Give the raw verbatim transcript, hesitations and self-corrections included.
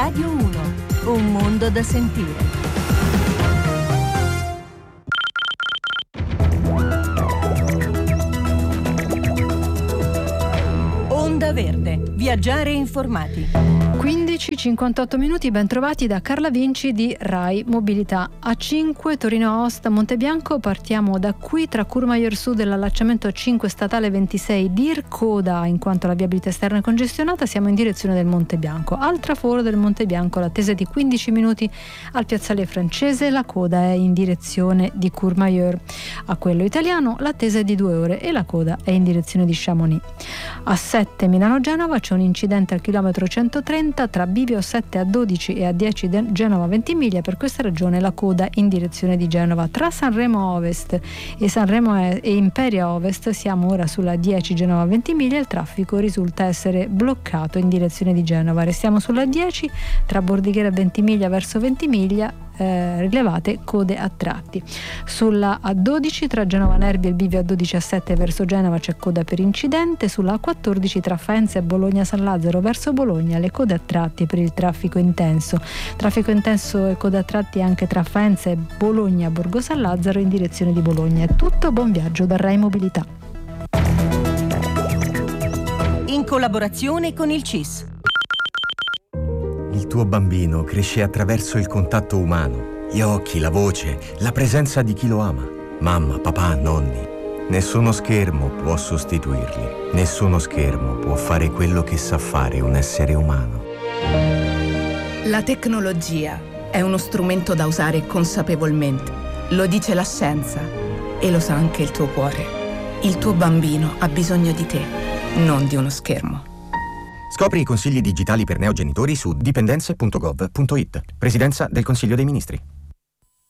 Radio uno, un mondo da sentire. Onda Verde, viaggiare informati. quindici e cinquantotto minuti, ben trovati da Carla Vinci di Rai Mobilità. A cinque, Torino Aosta, Montebianco, partiamo da qui tra Courmayeur Sud e l'allacciamento A cinque statale ventisei Dir, coda in quanto la viabilità esterna è congestionata, siamo in direzione del Montebianco. Al traforo del Montebianco l'attesa è di quindici minuti al piazzale francese, la coda è in direzione di Courmayeur. A quello italiano l'attesa è di due ore e la coda è in direzione di Chamonix. A sette Milano-Genova c'è un incidente al chilometro centotrenta tra Bivio sette a dodici e a dieci Genova Ventimiglia, per questa ragione la coda in direzione di Genova. Tra Sanremo Ovest e Sanremo e Imperia Ovest siamo ora sulla dieci Genova Ventimiglia, il traffico risulta essere bloccato in direzione di Genova. Restiamo sulla dieci tra Bordighera e Ventimiglia verso Ventimiglia, eh, rilevate code a tratti. Sulla A dodici tra Genova Nervi e il bivio A dodici a sette verso Genova c'è coda per incidente. Sulla A quattordici tra Faenza e Bologna San Lazzaro verso Bologna le code a tratti per il traffico intenso. Traffico intenso e code a tratti anche tra Faenza e Bologna Borgo San Lazzaro in direzione di Bologna. È tutto, buon viaggio da Rai Mobilità. In collaborazione con il C I S. Il tuo bambino cresce attraverso il contatto umano, gli occhi, la voce, la presenza di chi lo ama. Mamma, papà, nonni. Nessuno schermo può sostituirli. Nessuno schermo può fare quello che sa fare un essere umano. La tecnologia è uno strumento da usare consapevolmente. Lo dice la scienza e lo sa anche il tuo cuore. Il tuo bambino ha bisogno di te, non di uno schermo. Scopri i consigli digitali per neogenitori su dipendenze punto gov punto it. Presidenza del Consiglio dei Ministri.